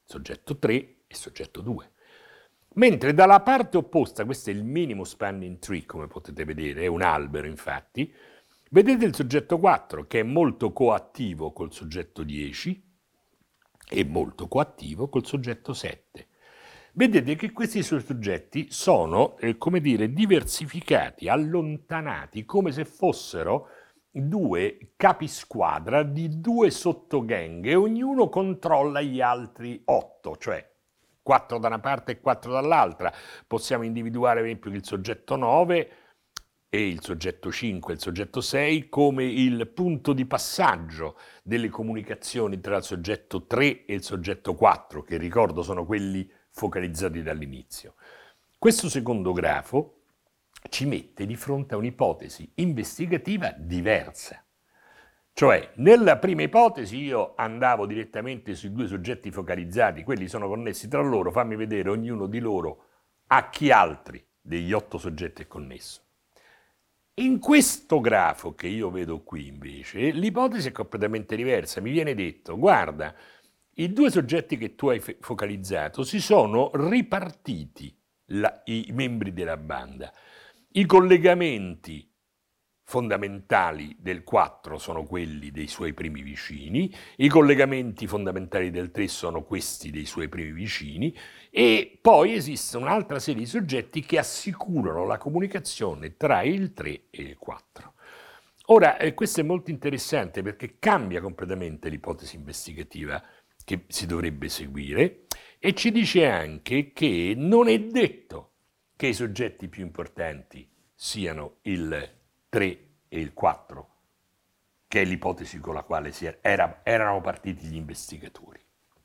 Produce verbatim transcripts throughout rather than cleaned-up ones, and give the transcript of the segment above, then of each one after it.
soggetto tre e soggetto due. Mentre dalla parte opposta, questo è il minimo spanning tree, come potete vedere, è un albero infatti, vedete il soggetto quattro che è molto coattivo col soggetto dieci e molto coattivo col soggetto sette. Vedete che questi soggetti sono, eh, come dire, diversificati, allontanati, come se fossero due capisquadra di due sottogang e ognuno controlla gli altri otto, cioè quattro da una parte e quattro dall'altra. Possiamo individuare, per esempio, il soggetto nove e il soggetto cinque e il soggetto sei come il punto di passaggio delle comunicazioni tra il soggetto tre e il soggetto quattro, che ricordo sono quelli focalizzati dall'inizio. Questo secondo grafo ci mette di fronte a un'ipotesi investigativa diversa. Cioè, nella prima ipotesi io andavo direttamente sui due soggetti focalizzati, quelli sono connessi tra loro, fammi vedere ognuno di loro a chi altri degli otto soggetti è connesso. In questo grafo che io vedo qui invece, l'ipotesi è completamente diversa. Mi viene detto, guarda, i due soggetti che tu hai focalizzato si sono ripartiti la, i membri della banda. I collegamenti fondamentali del quattro sono quelli dei suoi primi vicini, i collegamenti fondamentali del tre sono questi dei suoi primi vicini e poi esiste un'altra serie di soggetti che assicurano la comunicazione tra il tre e il quattro. Ora, eh, questo è molto interessante perché cambia completamente l'ipotesi investigativa che si dovrebbe seguire e ci dice anche che non è detto che i soggetti più importanti siano il tre e il quattro, che è l'ipotesi con la quale si era, erano partiti gli investigatori.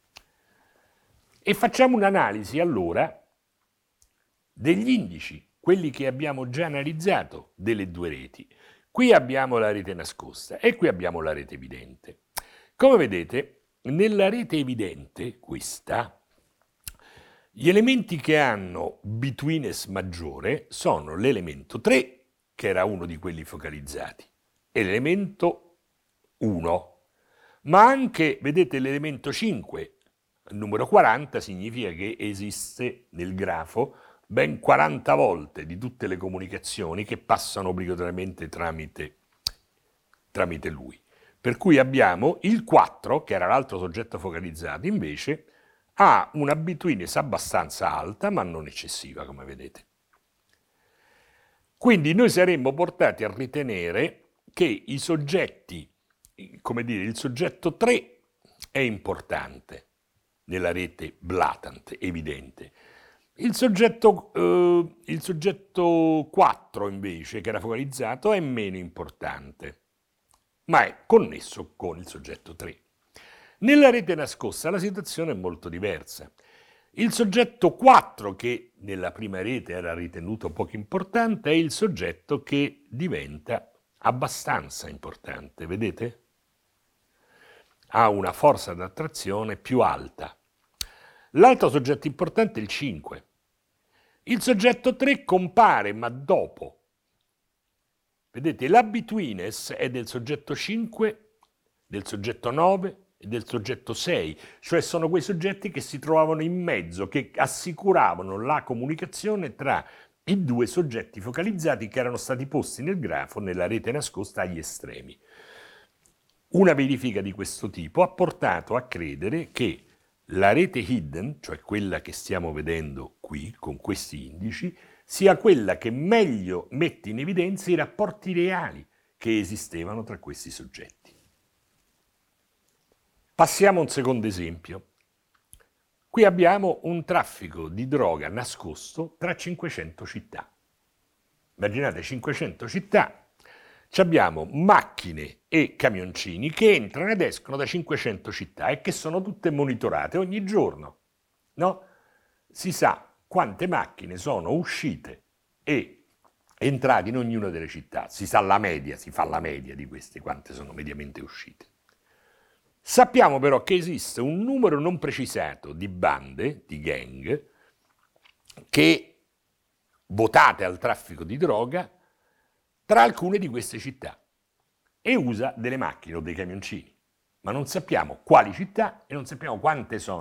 E facciamo un'analisi allora degli indici, quelli che abbiamo già analizzato delle due reti. Qui abbiamo la rete nascosta e qui abbiamo la rete evidente. Come vedete, nella rete evidente, questa, gli elementi che hanno betweenness maggiore sono l'elemento tre, che era uno di quelli focalizzati, e l'elemento uno, ma anche, vedete, l'elemento cinque, il numero quaranta, significa che esiste nel grafo ben quaranta volte di tutte le comunicazioni che passano obbligatoriamente tramite, tramite lui. Per cui abbiamo il quattro, che era l'altro soggetto focalizzato, invece ha una betweenness abbastanza alta, ma non eccessiva, come vedete. Quindi noi saremmo portati a ritenere che i soggetti, come dire, il soggetto tre è importante nella rete blatant, evidente. Il soggetto, eh, il soggetto quattro invece, che era focalizzato, è meno importante, ma è connesso con il soggetto tre. Nella rete nascosta la situazione è molto diversa. Il soggetto quattro, che nella prima rete era ritenuto poco importante, è il soggetto che diventa abbastanza importante, vedete? Ha una forza d'attrazione più alta. L'altro soggetto importante è il cinque. Il soggetto tre compare, ma dopo. Vedete, la betweenness è del soggetto cinque, del soggetto nove e del soggetto sei, cioè sono quei soggetti che si trovavano in mezzo, che assicuravano la comunicazione tra i due soggetti focalizzati che erano stati posti nel grafo nella rete nascosta agli estremi. Una verifica di questo tipo ha portato a credere che la rete hidden, cioè quella che stiamo vedendo qui con questi indici, sia quella che meglio mette in evidenza i rapporti reali che esistevano tra questi soggetti. Passiamo a un secondo esempio. Qui abbiamo un traffico di droga nascosto tra cinquecento città. Immaginate cinquecento città, abbiamo macchine e camioncini che entrano ed escono da cinquecento città e che sono tutte monitorate ogni giorno. No? Si sa quante macchine sono uscite e entrate in ognuna delle città. Si sa la media, si fa la media di queste, quante sono mediamente uscite. Sappiamo però che esiste un numero non precisato di bande, di gang, che votate al traffico di droga tra alcune di queste città e usa delle macchine o dei camioncini, ma non sappiamo quali città e non sappiamo quante sono